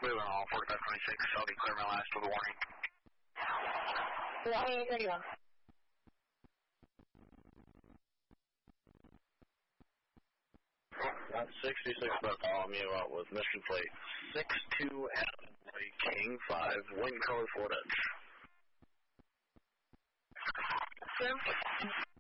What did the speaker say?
Moving on, 4526, I'll be clear my last with a warning. 2831. That's 66 Bartholomew out with mission plate 62 Adam King 5, wind color 4 Dutch.